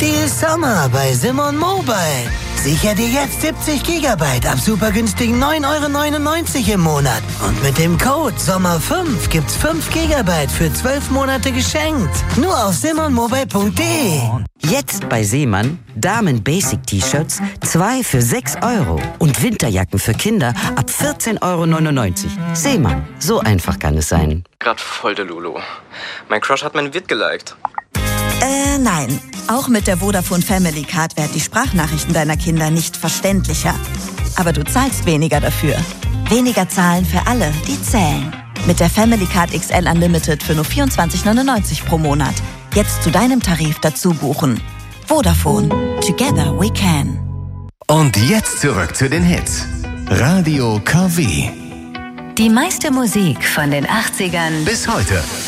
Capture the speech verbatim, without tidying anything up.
Deal Sommer bei Simon Mobile. Sicher dir jetzt siebzig Gigabyte ab super günstigen neun Euro neunundneunzig im Monat. Und mit dem Code Sommer fünf gibt's fünf Gigabyte für zwölf Monate geschenkt. Nur auf simon mobile punkt de. Jetzt bei Seemann Damen Basic T-Shirts zwei für sechs Euro und Winterjacken für Kinder ab vierzehn Euro neunundneunzig. Seemann, so einfach kann es sein. Grad voll der Lulu. Mein Crush hat mein Vid geliked. Äh, nein. Auch mit der Vodafone Family Card werden die Sprachnachrichten deiner Kinder nicht verständlicher. Aber du zahlst weniger dafür. Weniger zahlen für alle, die zählen. Mit der Family Card X L Unlimited für nur vierundzwanzig neunundneunzig pro Monat. Jetzt zu deinem Tarif dazu buchen. Vodafone. Together we can. Und jetzt zurück zu den Hits. Radio K W. Die meiste Musik von den achtzigern Bis heute.